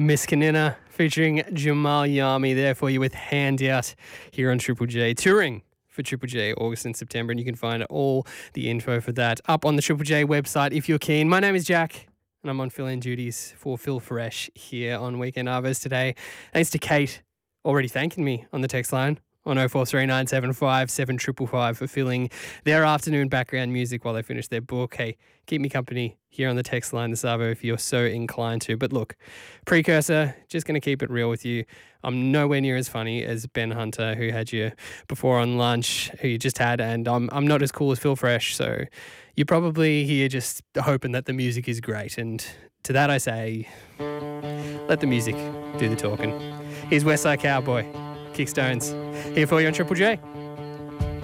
Miss Kanina featuring Jamal Yami there for you with Handout here on Triple J. Touring for Triple J August and September, and you can find all the info for that up on the Triple J website if you're keen. My name is Jack, and I'm on fill-in duties for Phil Fresh here on Weekend Arvos today. Thanks to Kate, already thanking me on the text line on 043975 7555 for filling their afternoon background music while they finish their book. Hey, keep me company here on the text line this Arvo if you're so inclined to. But look, precursor, just going to keep it real with you. I'm nowhere near as funny as Ben Hunter, who had you before on lunch, who you just had, and I'm not as cool as Phil Fresh, so you're probably here just hoping that the music is great. And to that I say, let the music do the talking. Here's Westside Cowboy, Kickstones, here for you on Triple J.